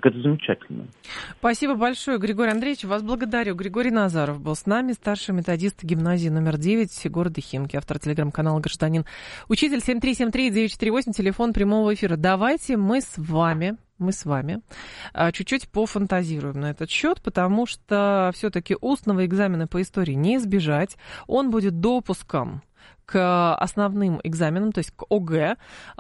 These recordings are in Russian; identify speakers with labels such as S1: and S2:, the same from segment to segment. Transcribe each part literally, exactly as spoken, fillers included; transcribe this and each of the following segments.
S1: Так это замечательно.
S2: Спасибо большое, Григорий Андреевич. Вас благодарю. Григорий Назаров был с нами, старший методист гимназии номер девять города Химки, автор телеграм-канала «Гражданин Учитель». семь три семь три девять четыре восемь, телефон прямого эфира. Давайте мы с вами... мы с вами чуть-чуть пофантазируем на этот счет, потому что все-таки устного экзамена по истории не избежать. Он будет допуском к основным экзаменам, то есть к ОГЭ,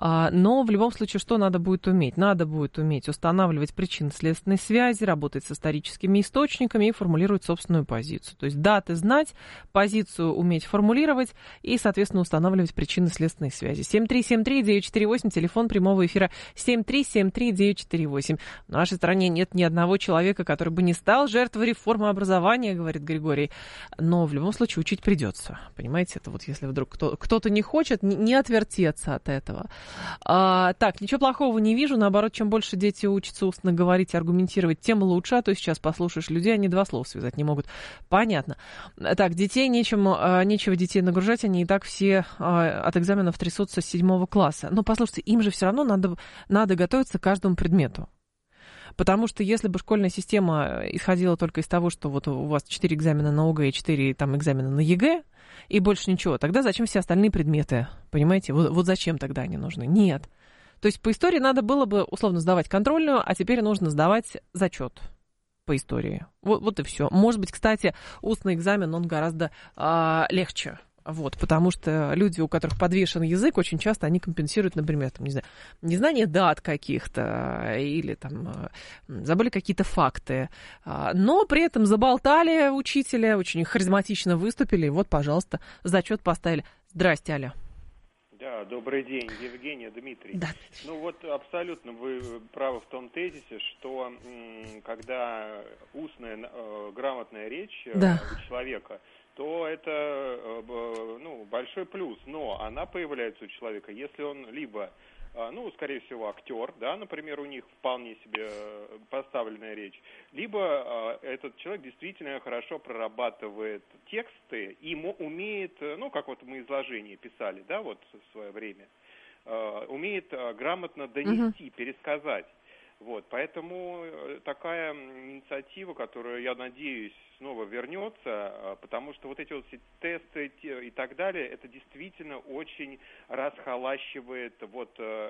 S2: но в любом случае что надо будет уметь? Надо будет уметь устанавливать причинно-следственные связи, работать с историческими источниками и формулировать собственную позицию. То есть даты знать, позицию уметь формулировать и, соответственно, устанавливать причинно-следственные связи. семь три семь три девять четыре восемь, телефон прямого эфира семь три семь три девять четыре восемь. В нашей стране нет ни одного человека, который бы не стал жертвой реформы образования, говорит Григорий, но в любом случае учить придется. Понимаете, это вот если вдруг Кто, кто-то не хочет, не, не отвертеться от этого. А, так, ничего плохого не вижу. Наоборот, чем больше дети учатся устно говорить, аргументировать, тем лучше. А то сейчас послушаешь людей, они два слова связать не могут. Понятно. Так, детей нечем, а, нечего детей нагружать. Они и так все а, от экзаменов трясутся с седьмого класса. Но, послушайте, им же все равно надо, надо готовиться к каждому предмету. Потому что если бы школьная система исходила только из того, что вот у вас четыре экзамена на ОГЭ и четыре там, экзамена на ЕГЭ, и больше ничего, тогда зачем все остальные предметы? Понимаете? Вот, вот зачем тогда они нужны? Нет. То есть по истории надо было бы условно сдавать контрольную, а теперь нужно сдавать зачет по истории. Вот, вот и все. Может быть, кстати, устный экзамен, он гораздо а, легче. Вот, потому что люди, у которых подвешен язык, очень часто они компенсируют, например, там, не знаю, незнание дат каких-то или там забыли какие-то факты, но при этом заболтали учителя, очень харизматично выступили, и вот, пожалуйста, зачет поставили. Здрасте, Аля.
S3: Да, добрый день, Евгения, Дмитрий.
S2: Да.
S3: Ну вот абсолютно вы правы в том тезисе, что м, когда устная, э, грамотная речь
S2: да.
S3: у человека, то это ну, большой плюс. Но она появляется у человека, если он либо, ну, скорее всего, актер, да, например, у них вполне себе поставленная речь, либо этот человек действительно хорошо прорабатывает тексты и умеет, ну, как вот мы изложение писали, да, вот в свое время, умеет грамотно донести, uh-huh. пересказать. Вот, поэтому такая инициатива, которую, я надеюсь, снова вернется, потому что вот эти вот тесты и так далее, это действительно очень расхолащивает, вот,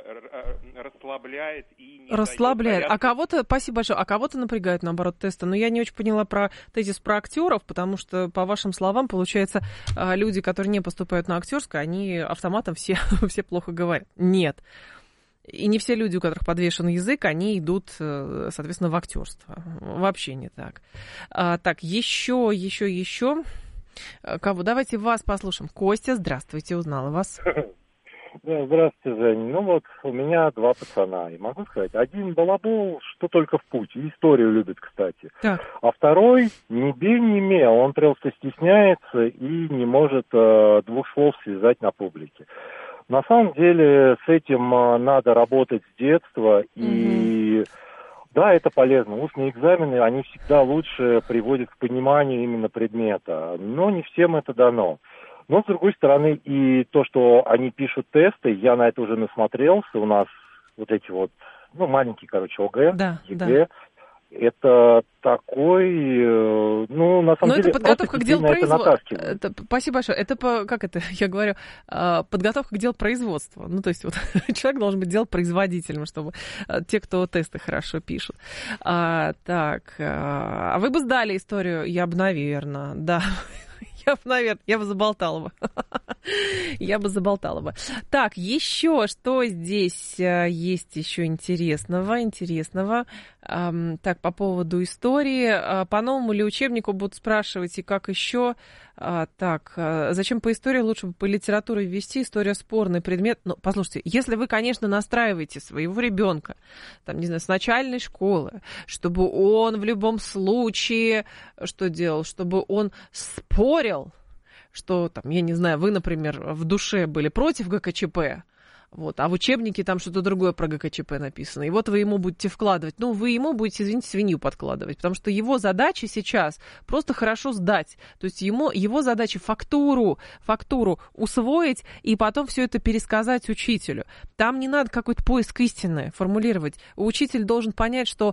S3: расслабляет и не
S2: расслабляет. А кого-то, спасибо большое, а кого-то напрягают, наоборот, тесты. Но я не очень поняла про тезис про актеров, потому что, по вашим словам, получается, люди, которые не поступают на актерское, они автоматом все, все плохо говорят. Нет. И не все люди, у которых подвешен язык, они идут, соответственно, в актерство. Вообще не так. А, так, еще, еще, еще. Кого? Давайте вас послушаем. Костя, здравствуйте, узнала вас.
S4: Да, здравствуйте, Женя. Ну вот, у меня два пацана. И могу сказать, один балабол, что только в путь. И историю любит, кстати. Так. А второй ни бей, ни ме. Он просто стесняется и не может э, двух слов связать на публике. На самом деле с этим надо работать с детства, и mm-hmm. да, это полезно. Устные экзамены, они всегда лучше приводят к пониманию именно предмета, но не всем это дано. Но, с другой стороны, и то, что они пишут тесты, я на это уже насмотрелся, у нас вот эти вот, ну, маленькие, короче, ОГЭ,
S2: да,
S4: ЕГЭ, да. Это такой, ну, на самом
S2: Но
S4: деле,
S2: это подготовка к делу производства. Спасибо большое. Это, по, как это, я говорю, подготовка к делу производства. Ну, то есть вот человек должен быть делопроизводителем, чтобы те, кто тесты хорошо пишут. А, так, а вы бы сдали историю? Я бы, наверное, да. Я бы, наверное, я бы заболтала бы. Я бы заболтала бы. Так, еще что здесь есть еще интересного? Интересного. Так, по поводу истории. По новому ли учебнику будут спрашивать, и как еще? Так, зачем по истории? Лучше бы по литературе ввести. История спорный предмет. Ну, послушайте, если вы, конечно, настраиваете своего ребенка, там, не знаю, с начальной школы, чтобы он в любом случае что делал? Чтобы он спорил, что, там, я не знаю, вы, например, в душе были против ГКЧП, вот, а в учебнике там что-то другое про ГКЧП написано. И вот вы ему будете вкладывать. Ну, вы ему будете, извините, свинью подкладывать. Потому что его задача сейчас просто хорошо сдать. То есть ему, его задача фактуру, фактуру усвоить и потом все это пересказать учителю. Там не надо какой-то поиск истины формулировать. Учитель должен понять, что